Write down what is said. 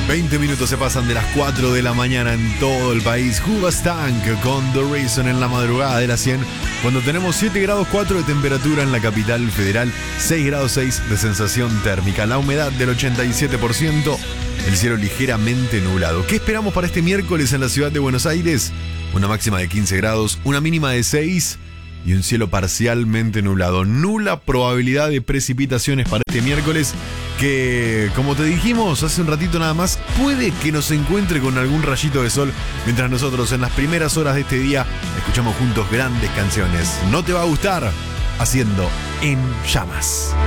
20 minutos se pasan de las 4 de la mañana en todo el país. Hoobastank con The Reason en la madrugada de las 100, cuando tenemos 7 grados 4 de temperatura en la capital federal, 6 grados 6 de sensación térmica, la humedad del 87%, el cielo ligeramente nublado. ¿Qué esperamos para este miércoles en la ciudad de Buenos Aires? Una máxima de 15 grados, una mínima de 6 y un cielo parcialmente nublado. Nula probabilidad de precipitaciones para este miércoles, que, como te dijimos hace un ratito nada más, puede que nos encuentre con algún rayito de sol, mientras nosotros en las primeras horas de este día escuchamos juntos grandes canciones. No te va a gustar, haciendo En Llamas.